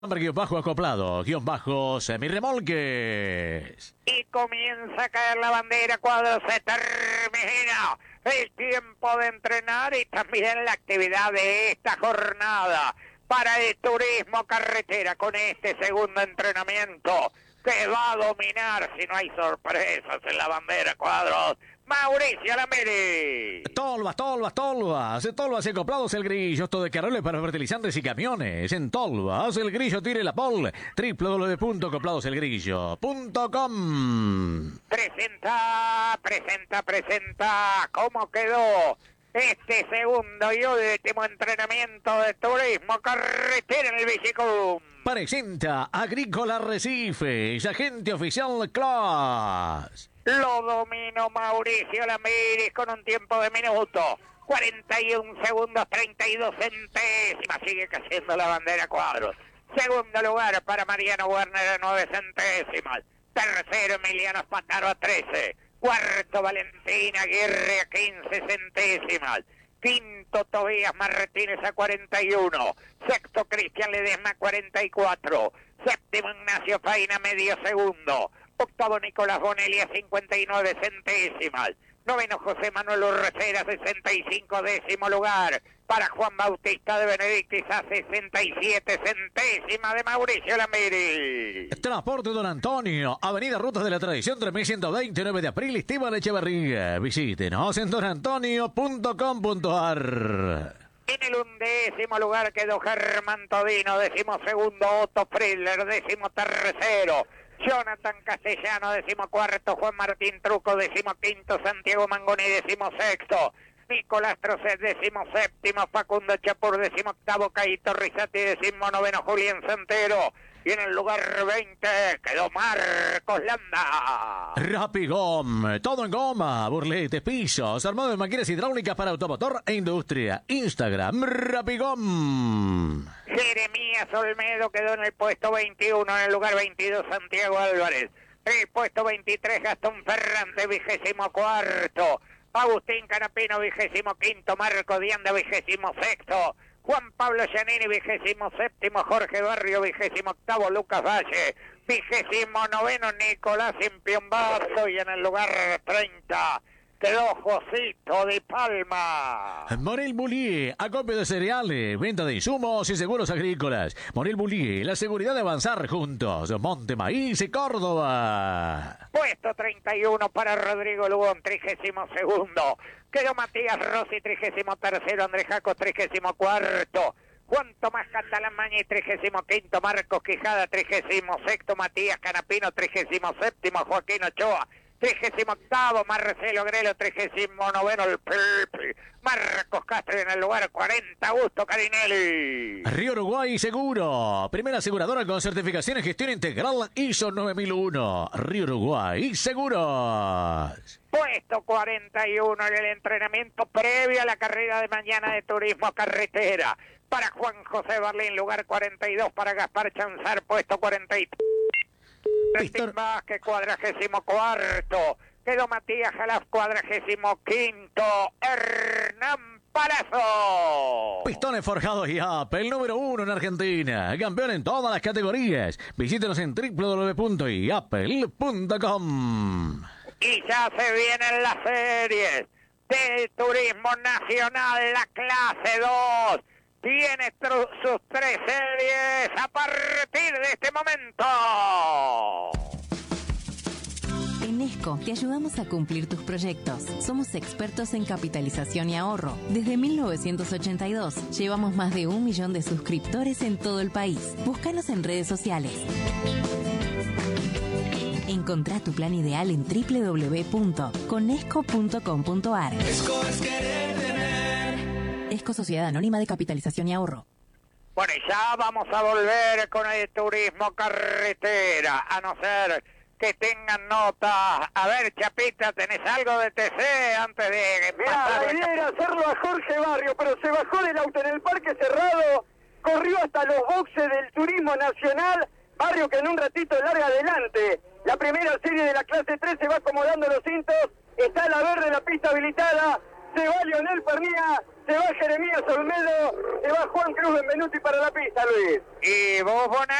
Bajo acoplado, semirremolques. Y comienza a caer la bandera cuando se termina el tiempo de entrenar y también la actividad de esta jornada para el turismo carretera con este segundo entrenamiento que va a dominar, si no hay sorpresas en la bandera cuadros, Mauricio Lamiri. Tolvas y acoplados el grillo, todo de carroles para fertilizantes y camiones. En Tolvas el grillo tire la pol. www.acopladoselgrillo.com. Presenta. ¿Cómo quedó este segundo y último entrenamiento de turismo carretera en el Bicicum? Presenta Agrícola Arrecifes, agente oficial Class. Lo dominó Mauricio Lamiri con un tiempo de minuto 41 segundos 32 centésimas. Sigue cayendo la bandera cuadros. Segundo lugar para Mariano Werner a 9 centésimas. Tercero Emiliano Spataro a 13. Cuarto Valentín Aguirre a 15 centésimas. Quinto Tobías Martínez a 41. Sexto Cristian Ledesma a 44. Séptimo Ignacio Faina medio segundo. Octavo Nicolás Bonelli a 59 centésimas. Noveno José Manuel Urrecera 65 décimo lugar. Para Juan Bautista de Benedictis a 67 centésimas de Mauricio Lamiri. Transporte Don Antonio, Avenida Rutas de la Tradición 3129 de abril, Esteban Echeverría. Visítenos en donantonio.com.ar. En el 11º lugar quedó Germán Todino, 12º Otto Friedler, 13º Jonathan Castellano, 14º Juan Martín Truco, 15º Santiago Mangoni, 16º Nicolás Trocet, 17º Facundo Chapur, 18º Caíto Rizati, 19º Julián Santero. Y en el lugar 20 quedó Marcos Landa. Rapigom, todo en goma, burletes, pisos, armado de máquinas hidráulicas para automotor e industria. Instagram, Rapigom. Jeremías Olmedo quedó en el puesto 21, en el lugar 22 Santiago Álvarez. En el puesto 23 Gastón Ferrante, 24º. Agustín Canapino, 25º. Marco Dianda, 26º. Juan Pablo Giannini, 27º, Jorge Barrio, 28º, Lucas Valle, 29º, Nicolás Impiombazo, y en el lugar 30 quedó Josito de Palma. Morel Bullier, acopio de cereales, venta de insumos y seguros agrícolas. Morel Bullier, la seguridad de avanzar juntos. Monte Maíz y Córdoba. Puesto 31 para Rodrigo Lugón, 32º. Quedó Matías Rossi, 33º, Andrés Jaco, 34º. Juan Tomás Catalán Mañi, 35º, Marcos Quijada, 36º, Matías Canapino, 37º, Joaquín Ochoa, 38º, Marcelo Grelo, 39º, el Pepe, Marcos Castro en el lugar 40, Augusto Carinelli. Río Uruguay Seguro, primera aseguradora con certificación en gestión integral ISO 9001. Río Uruguay Seguros. Puesto 41 en el entrenamiento previo a la carrera de mañana de turismo carretera. Para Juan José Barlín, lugar 42, para Gaspar Chanzar, puesto 43. Martín Vázquez, 44º. Quedó Matías Jalaf, 45º. Hernán Palazzo. Pistones Forjados y Apple, número 1 en Argentina. Campeón en todas las categorías. Visítenos en www.iapple.com. Y ya se vienen las series del turismo nacional, la clase 2. Tiene sus 3 series a partir de este momento. En ESCO te ayudamos a cumplir tus proyectos. Somos expertos en capitalización y ahorro. Desde 1982 llevamos más de 1 millón de suscriptores en todo el país. Búscanos en redes sociales. Encontrá tu plan ideal en www.conesco.com.ar. ESCO es querer tener. ESCO Sociedad Anónima de Capitalización y Ahorro. Bueno, y ya vamos a volver con el turismo carretera, a no ser que tengan nota. A ver, Chapita, ¿tenés algo de TC antes de... Mirá, la idea era hacerlo a Jorge Barrio, pero se bajó del auto en el parque cerrado, corrió hasta los boxes del Turismo Nacional, Barrio que en un ratito larga adelante. La primera serie de la clase 3 se va acomodando los cintos, está la verde, la pista habilitada, se va Lionel Pernía, se va Jeremías Olmedo, se va Juan Cruz Benvenuti para la pista, Luis. Y vos,